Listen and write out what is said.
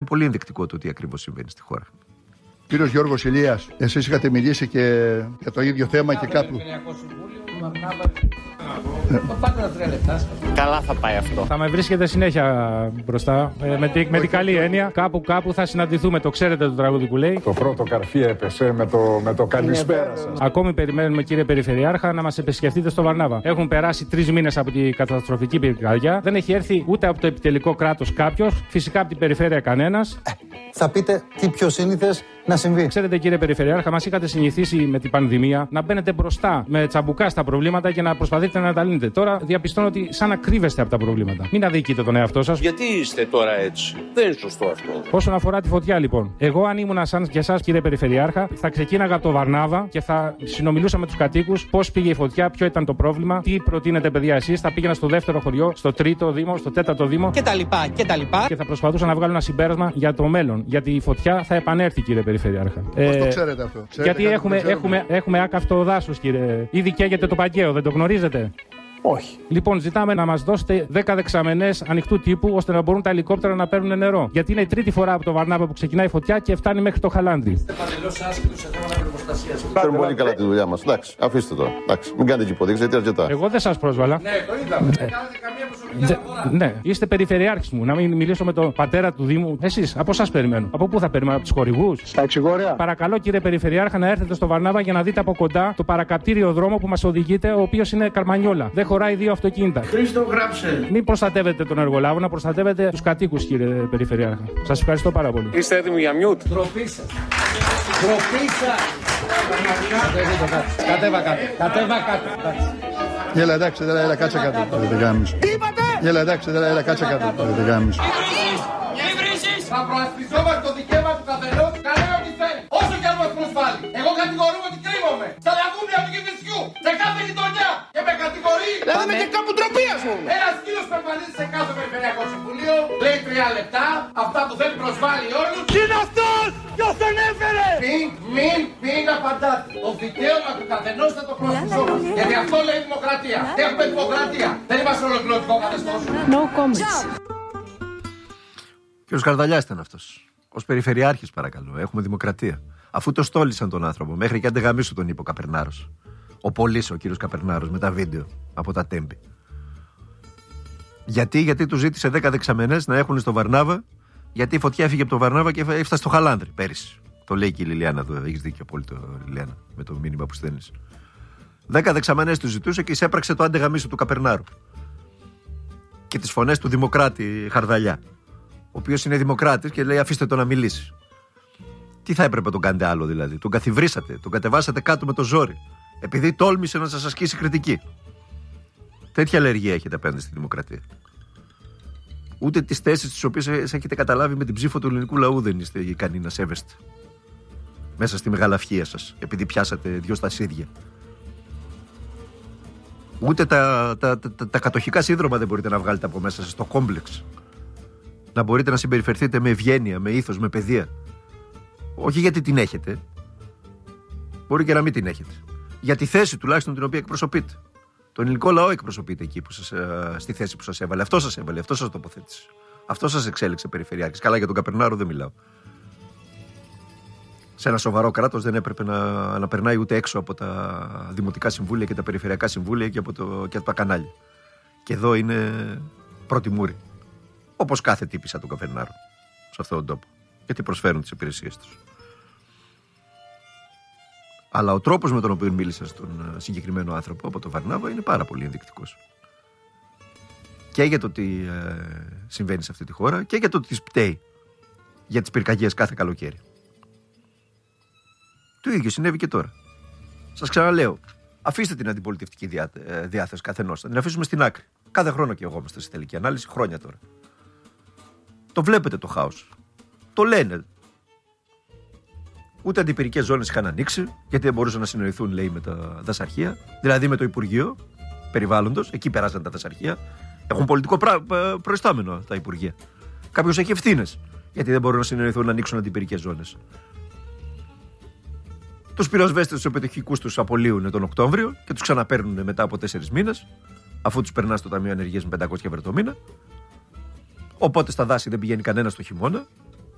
πολύ ενδεικτικό το τι ακριβώς συμβαίνει στη χώρα. Κύριος Γιώργος Ηλίας, εσείς είχατε μιλήσει και για το ίδιο θέμα και κάπου. Πάτε τα 3 λεπτά. Καλά θα πάει αυτό. Θα με βρίσκετε συνέχεια μπροστά. Με την καλή έννοια. Κάπου θα συναντηθούμε. Το ξέρετε το τραγούδι που λέει. Το πρώτο καρφί έπεσε με το καλησπέρα σας. Ακόμη περιμένουμε, κύριε Περιφερειάρχα, να μας επισκεφτείτε στο Βαρνάβα. Έχουν περάσει 3 μήνες από την καταστροφική πυρκαγιά. Δεν έχει έρθει ούτε από το επιτελικό κράτος κάποιος. Φυσικά από την περιφέρεια κανένας. Θα πείτε τι πιο σύνηθες να συμβεί. Ξέρετε, κύριε Περιφερειάρχα, μας είχατε συνηθίσει με την πανδημία να μπαίνετε μπροστά με τσαμπουκά στα προβλήματα και να προσπαθείτε να τα λύνετε. Τώρα διαπιστώνω ότι σαν να κρύβεστε από τα προβλήματα. Μην αδικείτε τον εαυτό σας. Γιατί είστε τώρα έτσι? Δεν είναι σωστό αυτό. Όσον αφορά τη φωτιά, λοιπόν, εγώ αν ήμουν σαν και εσάς, κύριε Περιφερειάρχα, θα ξεκίναγα από το Βαρνάβα και θα συνομιλούσα με τους κατοίκους πώς πήγε η φωτιά, ποιο ήταν το πρόβλημα, τι προτείνετε, παιδιά, εσείς. Θα πήγαινα στο δεύτερο χωριό, στο τρίτο δήμο, στο τέταρτο δήμο κτλ. Και θα προσπαθούσα να βγάλω ένα συμπέρασμα για το μέλλον. Γιατί η φωτιά θα επανέλθει, κύριε Περιφερειάρχα. Πώς το ξέρετε αυτό? Γιατί έχουμε άκαυτο δάσος, κύριε. Ήδη καίγεται το Παγκαίο, δεν το γνωρίζετε? Όχι. Λοιπόν, ζητάμε να μας δώσετε 10 δεξαμενές ανοιχτού τύπου ώστε να μπορούν τα ελικόπτερα να παίρνουν νερό. Γιατί είναι η τρίτη φορά από το Βαρνάβα που ξεκινάει η φωτιά και φτάνει μέχρι το Χαλάνδρι. Είστε παντελώς άσχετος σε θέματα προστασίας. Ξέρουμε πολύ καλά τη δουλειά μας. Εντάξει, αφήστε το. Εντάξει, μην κάνετε και υποδείξεις, γιατί αρκετά. Εγώ δεν σας πρόσβαλα. Ναι, το είδαμε. Δεν κάνετε καμία προσωπική αναφορά. Ναι, είστε περιφερειάρχης μου. Να μην μιλήσω με τον πατέρα του Δήμου. Εσείς, από εσάς περιμένω. Από πού θα περιμένω, από τους χορηγούς? Στα Εξηγόρια. Παρακαλώ, κύριε Περιφερειάρχα, να έρθετε στο Βαρνάβα για να δείτε από κοντά το παρακαπτήριο δρόμο που μας οδηγείται, ο οποίος είναι καρμανιόλα. Δεν χωράει 2 αυτοκίνητα. Χρήστο, γράψε. Μην προστατεύετε τον εργολάβο, να προστατεύετε τους κατοίκους, κύριε Περιφερειάρχα. Σας ευχαριστώ πάρα πολύ. Είστε έτοιμοι για μιούτ? Ντροπή σας. Ντροπή σας. Κατέβα κάτω. Έλα, εντάξει, έλα, κάτσε κάτω. Τι είπατε? Έλα, εντάξει, έλα, κάτσε κάτω. Θα προασπιζόμαστε το δικαίωμα του καθενός, κανένα τι θέλει. Όσο κι αν μας προσβάλλει. Εγώ κατηγορούμαι ότι κρύβομαι. Στα λαγούμια του Κηφισιού. Σε κάθε γειτονιά. Και με κατηγορεί. Λέμε και κάπου ντροπή, ας πούμε. Ένας σκύλος που εμφανίζεται σε κάθε περιφερειακό συμβούλιο. Λέει 3 λεπτά. Αυτά που θέλει προσβάλλει όλους. Τι είναι αυτός? Ποιος τον έφερε? Μην απαντάτε. Το δικαίωμα του καθενός θα το προασπιζόμαστε. Γιατί αυτό λέει δημοκρατία. Έχουμε δημοκρατία. Δεν είμαστε ολοκληρωτικό καθεστώς. No comments. Κύριος Καρδαλιάς ήταν αυτός. Ως περιφερειάρχης, παρακαλώ. Έχουμε δημοκρατία. Αφού το στόλισαν τον άνθρωπο, μέχρι και αντεγαμίσου τον είπε ο Καπερνάρος. Ο Πολύς, ο κύριος Καπερνάρος, με τα βίντεο από τα Τέμπη. Γιατί του ζήτησε 10 δεξαμενές να έχουν στο Βαρνάβα, γιατί η φωτιά έφυγε από το Βαρνάβα και έφτασε στο Χαλάνδρι πέρυσι. Το λέει και η Λιλιάνα εδώ. Έχεις δίκιο απόλυτο, Λιλιάνα, με το μήνυμα που στέλνεις. 10 δεξαμενές του ζητούσε και εισέπραξε το αντεγαμίσου του Καπερνάρου. Και τις φωνές του Δημοκράτη Χαρδαλιά. Ο οποίος είναι δημοκράτης και λέει αφήστε τον να μιλήσει. Τι θα έπρεπε να τον κάνετε άλλο δηλαδή? Τον καθιβρίσατε, τον κατεβάσατε κάτω με το ζόρι. Επειδή τόλμησε να σας ασκήσει κριτική. Τέτοια αλλεργία έχετε απέναντι στη δημοκρατία. Ούτε τις θέσεις τις οποίες έχετε καταλάβει με την ψήφο του ελληνικού λαού δεν είστε ικανοί να σέβεστε. Μέσα στη μεγαλαυχία σας, επειδή πιάσατε 2 στασίδια. Ούτε τα κατοχικά σύνδρομα δεν μπορείτε να βγάλετε από μέσα σας, το κόμπλεξ. Να μπορείτε να συμπεριφερθείτε με ευγένεια, με ήθος, με παιδεία. Όχι γιατί την έχετε. Μπορεί και να μην την έχετε. Για τη θέση τουλάχιστον την οποία εκπροσωπείτε. Τον ελληνικό λαό εκπροσωπείτε εκεί στη θέση που σας έβαλε. Αυτό σας έβαλε, αυτό σας τοποθέτησε. Αυτό σας εξέλιξε περιφερειάρχης. Καλά, για τον Καπερνάρο δεν μιλάω. Σε ένα σοβαρό κράτος δεν έπρεπε να περνάει ούτε έξω από τα δημοτικά συμβούλια και τα περιφερειακά συμβούλια και από τα κανάλια. Και εδώ είναι πρώτη μούρη. Όπως κάθε τύπησα του Καπερνάρου σε αυτόν τον τόπο. Γιατί προσφέρουν τις υπηρεσίες τους. Αλλά ο τρόπος με τον οποίο μίλησα στον συγκεκριμένο άνθρωπο από το Βαρνάβα είναι πάρα πολύ ενδεικτικός. Και για το τι συμβαίνει σε αυτή τη χώρα και για το τι πταίει για τις πυρκαγιές κάθε καλοκαίρι. Το ίδιο συνέβη και τώρα. Σας ξαναλέω, αφήστε την αντιπολιτευτική διάθεση καθενός. Θα την αφήσουμε στην άκρη. Κάθε χρόνο και εγώ είμαστε στη τελική ανάλυση, χρόνια τώρα. Το βλέπετε το χάος. Το λένε. Ούτε αντιπυρικές ζώνες είχαν ανοίξει, γιατί δεν μπορούσαν να συνοηθούν, λέει, με τα δασαρχεία. Δηλαδή με το Υπουργείο Περιβάλλοντος, εκεί περάσαν τα δασαρχεία. Έχουν πολιτικό προϊστάμενο τα Υπουργεία. Κάποιος έχει ευθύνες, γιατί δεν μπορούν να συνοηθούν να ανοίξουν αντιπυρικές ζώνες. Τους πυροσβέστες τους επιτυχικούς τους απολύουν τον Οκτώβριο και τους ξαναπαίρνουν μετά από 4 μήνες, αφού τους περνά στο Ταμείο Ενεργείας με 500 ευρώ το μήνα. Οπότε στα δάση δεν πηγαίνει κανένα το χειμώνα.